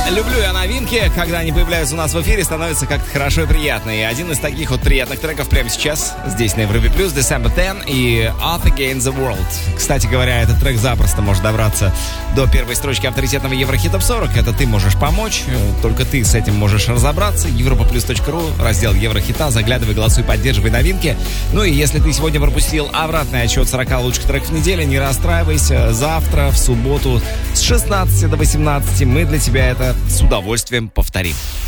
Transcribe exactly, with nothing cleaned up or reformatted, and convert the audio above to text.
Люблю я новинки, когда они появляются у нас в эфире, становится как-то хорошо и приятно. И один из таких вот приятных треков прямо сейчас, здесь на Европе Плюс, December tenth и Earth Against the World. Кстати говоря, этот трек запросто может добраться до первой строчки авторитетного Еврохит Топ сорок. Это ты можешь помочь, только ты с этим можешь разобраться. европа плюс точка ру, раздел Еврохита, заглядывай, голосуй, поддерживай новинки. Ну и если ты сегодня пропустил обратный отчет сорока лучших треков недели, не расстраивайся. Завтра, в субботу, с шестнадцати до восемнадцати мы для тебя это с удовольствием повторим.